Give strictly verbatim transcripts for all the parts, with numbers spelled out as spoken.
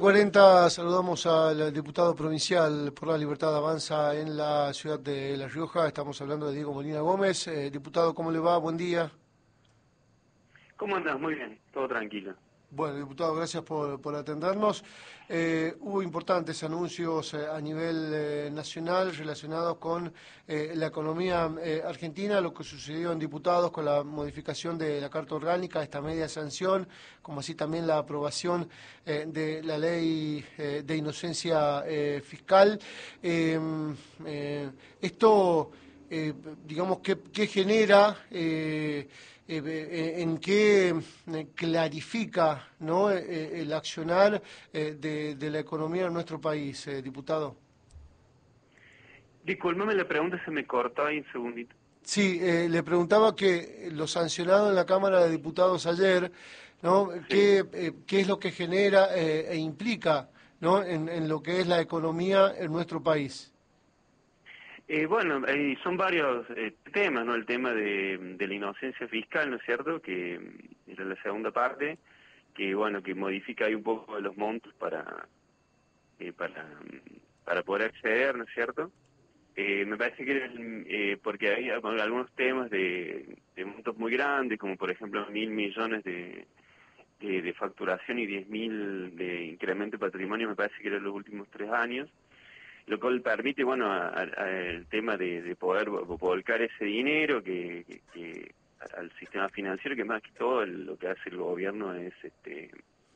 cuarenta saludamos al diputado provincial por la Libertad Avanza en la ciudad de La Rioja. Estamos hablando de Diego Molina Gómez. Eh, diputado, ¿cómo le va? Buen día. ¿Cómo andás? Muy bien, todo tranquilo. Bueno, diputado, gracias por, por atendernos. Eh, hubo importantes anuncios eh, a nivel eh, nacional relacionados con eh, la economía eh, argentina, lo que sucedió en diputados con la modificación de la Carta Orgánica, esta media sanción, como así también la aprobación eh, de la ley eh, de inocencia eh, fiscal. Eh, eh, esto, eh, digamos, ¿qué, qué genera? Eh, eh, eh, en qué eh, clarifica, ¿no?, eh, el accionar eh, de, de la economía en nuestro país, eh, diputado. Disculpame, la pregunta se me cortó ahí un segundito. Sí, eh, le preguntaba que lo sancionado en la Cámara de Diputados ayer, ¿no?, Sí. qué, eh, qué es lo que genera eh, e implica, ¿no?, en, en lo que es la economía en nuestro país. Eh, bueno, eh, son varios eh, temas, ¿no? El tema de, de la inocencia fiscal, ¿no es cierto? Que mm, era la segunda parte, que bueno, que modifica ahí un poco los montos para, eh, para, mm, para poder acceder, ¿no es cierto? Eh, me parece que era el, eh, porque hay bueno, algunos temas de, de montos muy grandes, como por ejemplo mil millones de, de, de facturación y diez mil de incremento de patrimonio, me parece que eran los últimos tres años, lo cual permite, bueno, a, a, a el tema de, de poder volcar ese dinero que, que, que al sistema financiero, que más que todo el, lo que hace el gobierno es este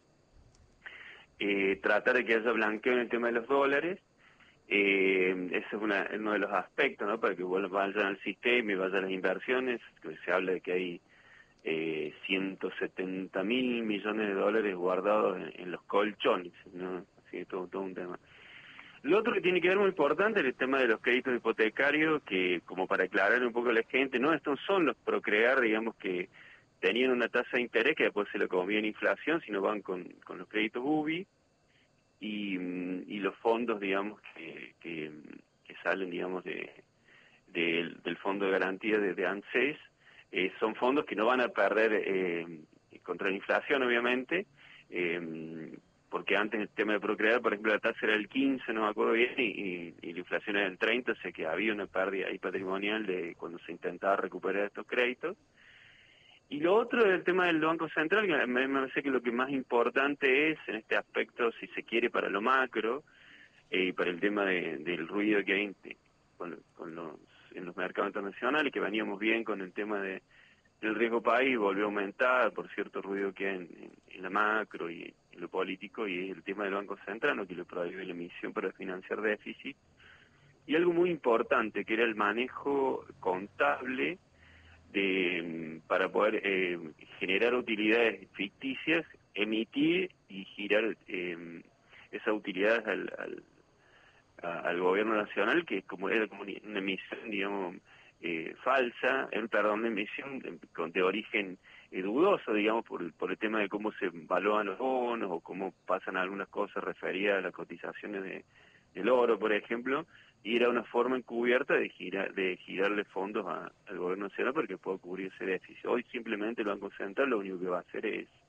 eh, tratar de que haya blanqueo en el tema de los dólares. Eh, ese es una, uno de los aspectos, ¿no? Para que vayan al sistema y vayan las inversiones, que se habla de que hay eh, ciento setenta mil millones de dólares guardados en, en los colchones, ¿no? Así que todo, todo un tema. Lo otro que tiene que ver muy importante es el tema de los créditos hipotecarios, que como para aclarar un poco a la gente, no estos son los Procrear, digamos, que tenían una tasa de interés que después se lo comía en inflación, sino van con, con los créditos U B I y, y los fondos, digamos, que, que, que salen, digamos, de, de, del Fondo de Garantía de, de ANSES, eh, son fondos que no van a perder eh, contra la inflación, obviamente, eh, porque antes el tema de Procrear, por ejemplo, la tasa era el quince, no me acuerdo bien, y, y, y la inflación era el treinta, o sea que había una pérdida ahí patrimonial de cuando se intentaba recuperar estos créditos. Y lo otro es el tema del Banco Central, que me, me parece que lo que más importante es en este aspecto, si se quiere, para lo macro, y eh, para el tema de, del ruido que hay con, con los, en los mercados internacionales, que veníamos bien con el tema de, del riesgo país, volvió a aumentar por cierto ruido que hay en, en, en la macro y en lo político, y el tema del Banco Central, ¿no?, que le prohíbe la emisión para financiar déficit. Y algo muy importante, que era el manejo contable de para poder eh, generar utilidades ficticias, emitir y girar eh, esas utilidades al, al, a, al gobierno nacional, que es como era como una emisión, digamos, eh, falsa, eh, perdón, una emisión de, de origen eh, dudoso, digamos, por, por el tema de cómo se evalúan los bonos o cómo pasan algunas cosas referidas a las cotizaciones de, del oro, por ejemplo, y era una forma encubierta de girar, de girarle fondos a, al gobierno nacional para que pueda cubrir ese déficit. Hoy simplemente el Banco Central lo único que va a hacer es